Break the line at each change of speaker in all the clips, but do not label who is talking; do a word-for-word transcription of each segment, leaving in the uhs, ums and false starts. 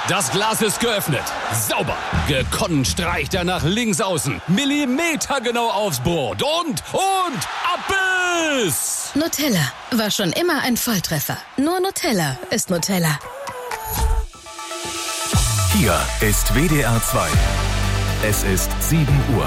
Das Glas ist geöffnet. Sauber. Gekonnt streicht er nach links außen. Millimetergenau aufs Brot. Und, und, Abbiss!
Nutella war schon immer ein Volltreffer. Nur Nutella ist Nutella.
Hier ist W D R zwei. Es ist sieben Uhr.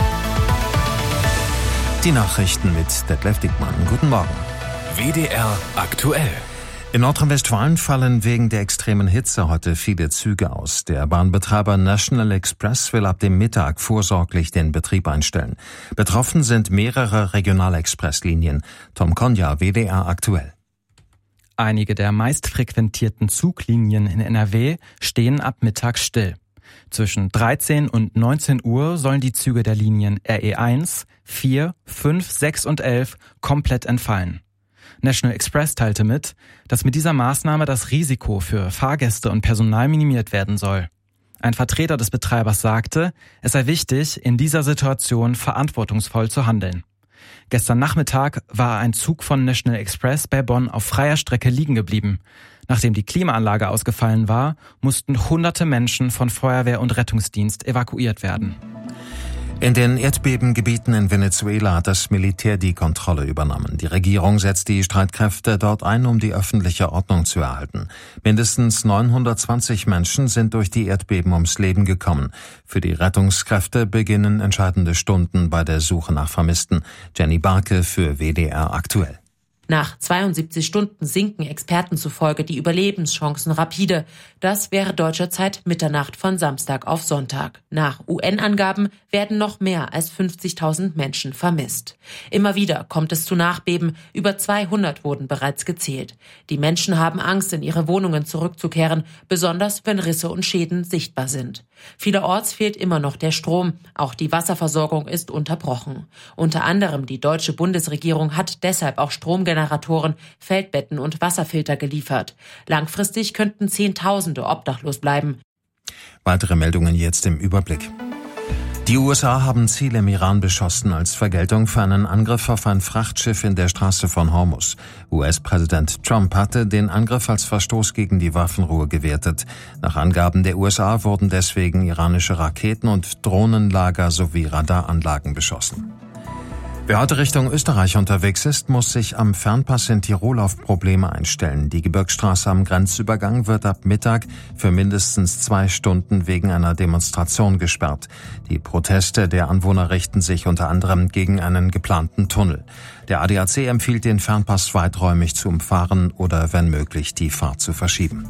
Die Nachrichten mit Detlef Dickmann. Guten Morgen.
W D R aktuell.
In Nordrhein-Westfalen fallen wegen der extremen Hitze heute viele Züge aus. Der Bahnbetreiber National Express will ab dem Mittag vorsorglich den Betrieb einstellen. Betroffen sind mehrere Regionalexpresslinien. Tom Konja, W D R aktuell.
Einige der meistfrequentierten Zuglinien in N R W stehen ab Mittag still. Zwischen dreizehn und neunzehn Uhr sollen die Züge der Linien R E eins, vier, fünf, sechs und elf komplett entfallen. National Express teilte mit, dass mit dieser Maßnahme das Risiko für Fahrgäste und Personal minimiert werden soll. Ein Vertreter des Betreibers sagte, es sei wichtig, in dieser Situation verantwortungsvoll zu handeln. Gestern Nachmittag war ein Zug von National Express bei Bonn auf freier Strecke liegen geblieben. Nachdem die Klimaanlage ausgefallen war, mussten hunderte Menschen von Feuerwehr und Rettungsdienst evakuiert werden.
In den Erdbebengebieten in Venezuela hat das Militär die Kontrolle übernommen. Die Regierung setzt die Streitkräfte dort ein, um die öffentliche Ordnung zu erhalten. Mindestens neunhundertzwanzig Menschen sind durch die Erdbeben ums Leben gekommen. Für die Rettungskräfte beginnen entscheidende Stunden bei der Suche nach Vermissten. Jenny Barke für W D R aktuell.
Nach zweiundsiebzig Stunden sinken Experten zufolge die Überlebenschancen rapide. Das wäre deutscher Zeit Mitternacht von Samstag auf Sonntag. Nach U N-Angaben werden noch mehr als fünfzigtausend Menschen vermisst. Immer wieder kommt es zu Nachbeben. Über zweihundert wurden bereits gezählt. Die Menschen haben Angst, in ihre Wohnungen zurückzukehren, besonders wenn Risse und Schäden sichtbar sind. Vielerorts fehlt immer noch der Strom. Auch die Wasserversorgung ist unterbrochen. Unter anderem die deutsche Bundesregierung hat deshalb auch Stromgeneratoren, Feldbetten und Wasserfilter geliefert. Langfristig könnten Zehntausende obdachlos bleiben.
Weitere Meldungen jetzt im Überblick. Die U S A haben Ziele im Iran beschossen als Vergeltung für einen Angriff auf ein Frachtschiff in der Straße von Hormuz. U S-Präsident Trump hatte den Angriff als Verstoß gegen die Waffenruhe gewertet. Nach Angaben der U S A wurden deswegen iranische Raketen und Drohnenlager sowie Radaranlagen beschossen. Wer heute Richtung Österreich unterwegs ist, muss sich am Fernpass in Tirol auf Probleme einstellen. Die Gebirgsstraße am Grenzübergang wird ab Mittag für mindestens zwei Stunden wegen einer Demonstration gesperrt. Die Proteste der Anwohner richten sich unter anderem gegen einen geplanten Tunnel. Der A D A C empfiehlt, den Fernpass weiträumig zu umfahren oder wenn möglich die Fahrt zu verschieben.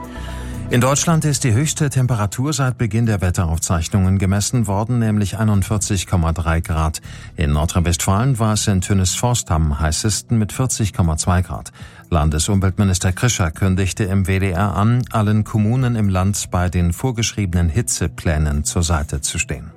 In Deutschland ist die höchste Temperatur seit Beginn der Wetteraufzeichnungen gemessen worden, nämlich einundvierzig Komma drei Grad. In Nordrhein-Westfalen war es in Tönisforst am heißesten mit vierzig Komma zwei Grad. Landesumweltminister Krischer kündigte im W D R an, allen Kommunen im Land bei den vorgeschriebenen Hitzeplänen zur Seite zu stehen.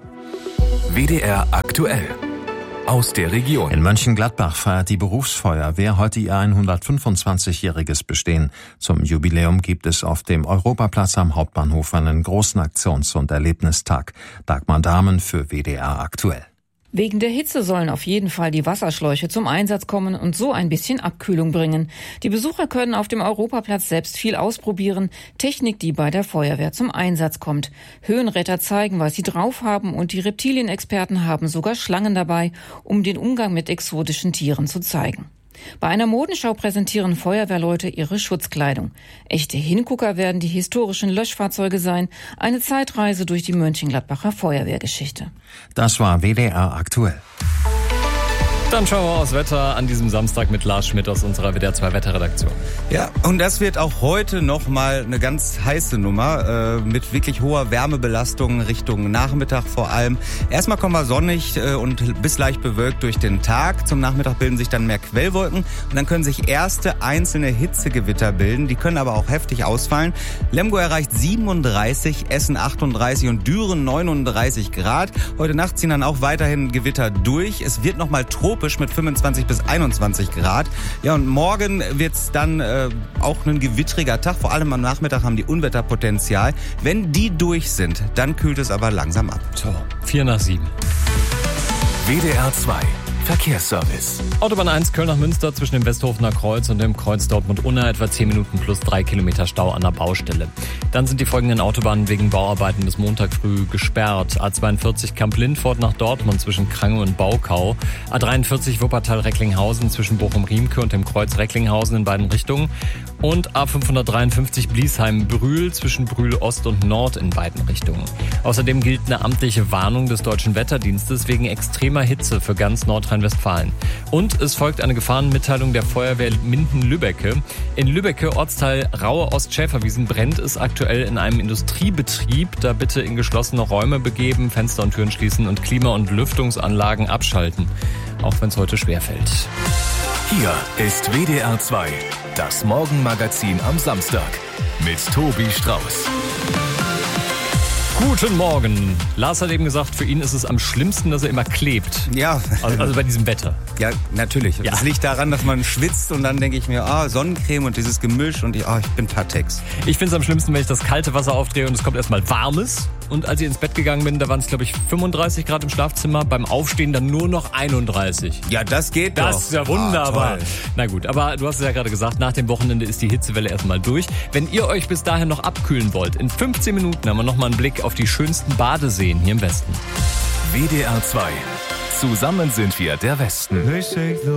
W D R aktuell. Aus der Region.
In Mönchengladbach feiert die Berufsfeuerwehr heute ihr hundertfünfundzwanzigjähriges Bestehen. Zum Jubiläum gibt es auf dem Europaplatz am Hauptbahnhof einen großen Aktions- und Erlebnistag. Dagmar Dahmen für W D R aktuell.
Wegen der Hitze sollen auf jeden Fall die Wasserschläuche zum Einsatz kommen und so ein bisschen Abkühlung bringen. Die Besucher können auf dem Europaplatz selbst viel ausprobieren. Technik, die bei der Feuerwehr zum Einsatz kommt. Höhenretter zeigen, was sie drauf haben, und die Reptilienexperten haben sogar Schlangen dabei, um den Umgang mit exotischen Tieren zu zeigen. Bei einer Modenschau präsentieren Feuerwehrleute ihre Schutzkleidung. Echte Hingucker werden die historischen Löschfahrzeuge sein. Eine Zeitreise durch die Mönchengladbacher Feuerwehrgeschichte.
Das war W D R aktuell.
Dann schauen wir aufs Wetter an diesem Samstag mit Lars Schmidt aus unserer W D R zwei Wetterredaktion.
Ja, und das wird auch heute nochmal eine ganz heiße Nummer, äh, mit wirklich hoher Wärmebelastung Richtung Nachmittag vor allem. Erstmal kommen wir sonnig äh, und bis leicht bewölkt durch den Tag. Zum Nachmittag bilden sich dann mehr Quellwolken und dann können sich erste einzelne Hitzegewitter bilden. Die können aber auch heftig ausfallen. Lemgo erreicht siebenunddreißig, Essen achtunddreißig und Düren neununddreißig Grad. Heute Nacht ziehen dann auch weiterhin Gewitter durch. Es wird nochmal tropisch mit fünfundzwanzig bis einundzwanzig Grad. Ja, und morgen wird's dann äh, auch ein gewittriger Tag. Vor allem am Nachmittag haben die Unwetterpotenzial. Wenn die durch sind, dann kühlt es aber langsam ab.
So, vier nach sieben.
W D R zwei Verkehrsservice.
Autobahn eins Köln nach Münster zwischen dem Westhofener Kreuz und dem Kreuz Dortmund-Unna etwa zehn Minuten plus drei Kilometer Stau an der Baustelle. Dann sind die folgenden Autobahnen wegen Bauarbeiten bis Montag früh gesperrt. A zweiundvierzig Kamp-Lindfort nach Dortmund zwischen Krange und Baukau. A dreiundvierzig Wuppertal-Recklinghausen zwischen Bochum-Riemke und dem Kreuz Recklinghausen in beiden Richtungen. Und A fünfhundertdreiundfünfzig Bliesheim-Brühl zwischen Brühl Ost und Nord in beiden Richtungen. Außerdem gilt eine amtliche Warnung des Deutschen Wetterdienstes wegen extremer Hitze für ganz Nordrhein-Westfalen. Und es folgt eine Gefahrenmitteilung der Feuerwehr Minden-Lübbecke. In Lübbecke, Ortsteil Raue Ost-Schäferwiesen, brennt es aktuell in einem Industriebetrieb. Da bitte in geschlossene Räume begeben, Fenster und Türen schließen und Klima- und Lüftungsanlagen abschalten. Auch wenn es heute schwerfällt.
Hier ist W D R zwei, das Morgenmagazin am Samstag mit Tobi Strauß.
Guten Morgen. Lars hat eben gesagt, für ihn ist es am schlimmsten, dass er immer klebt.
Ja.
Also, also bei diesem Wetter.
Ja, natürlich.
Ja.
Das liegt daran, dass man schwitzt und dann denke ich mir, ah, Sonnencreme und dieses Gemisch und ich, ah, ich bin Tatex.
Ich finde es am schlimmsten, wenn ich das kalte Wasser aufdrehe und es kommt erstmal warmes. Und als ich ins Bett gegangen bin, da waren es, glaube ich, fünfunddreißig Grad im Schlafzimmer. Beim Aufstehen dann nur noch einunddreißig.
Ja, das geht doch.
Das ist ja wunderbar.
Ah,
Na gut, aber du hast es ja gerade gesagt, nach dem Wochenende ist die Hitzewelle erstmal durch. Wenn ihr euch bis dahin noch abkühlen wollt, in fünfzehn Minuten haben wir nochmal einen Blick auf die schönsten Badeseen hier im Westen.
W D R zwei. Zusammen sind wir der Westen.